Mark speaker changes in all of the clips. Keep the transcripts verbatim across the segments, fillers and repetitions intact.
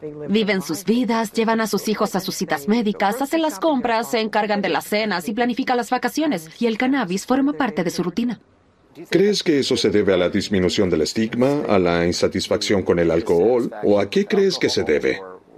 Speaker 1: Viven sus vidas, llevan a sus hijos a sus citas médicas, hacen las compras, se encargan de las cenas y planifican las vacaciones. Y el cannabis forma parte de su rutina.
Speaker 2: ¿Crees que eso se debe a la disminución del estigma, a la insatisfacción con el alcohol, o a qué crees que se debe?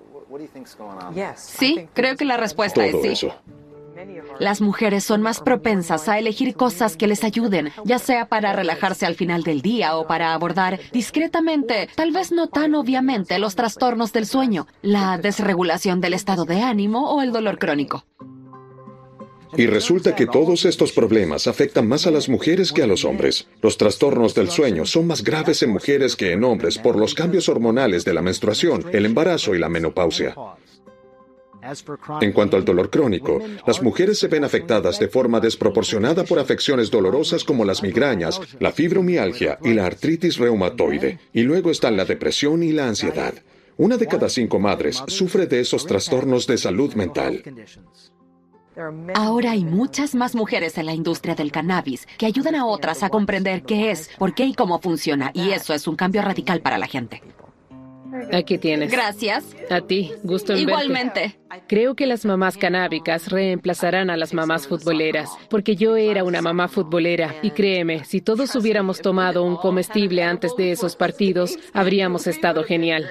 Speaker 1: Sí, creo que la respuesta
Speaker 2: Todo
Speaker 1: es sí.
Speaker 2: eso.
Speaker 1: Las mujeres son más propensas a elegir cosas que les ayuden, ya sea para relajarse al final del día o para abordar discretamente, tal vez no tan obviamente, los trastornos del sueño, la desregulación del estado de ánimo o el dolor crónico.
Speaker 2: Y resulta que todos estos problemas afectan más a las mujeres que a los hombres. Los trastornos del sueño son más graves en mujeres que en hombres por los cambios hormonales de la menstruación, el embarazo y la menopausia. En cuanto al dolor crónico, las mujeres se ven afectadas de forma desproporcionada por afecciones dolorosas como las migrañas, la fibromialgia y la artritis reumatoide. Y luego están la depresión y la ansiedad. Una de cada cinco madres sufre de esos trastornos de salud mental.
Speaker 1: Ahora hay muchas más mujeres en la industria del cannabis que ayudan a otras a comprender qué es, por qué y cómo funciona. Y eso es un cambio radical para la gente.
Speaker 3: Aquí tienes.
Speaker 1: Gracias.
Speaker 3: A ti, gusto en
Speaker 1: Igualmente.
Speaker 3: verte. Creo que las mamás canábicas reemplazarán a las mamás futboleras, porque yo era una mamá futbolera y créeme, si todos hubiéramos tomado un comestible antes de esos partidos, habríamos estado genial.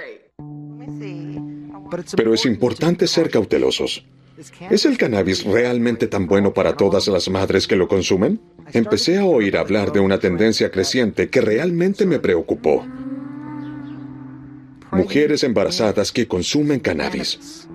Speaker 2: Pero es importante ser cautelosos. ¿Es el cannabis realmente tan bueno para todas las madres que lo consumen? Empecé a oír hablar de una tendencia creciente que realmente me preocupó. Mujeres embarazadas que consumen cannabis.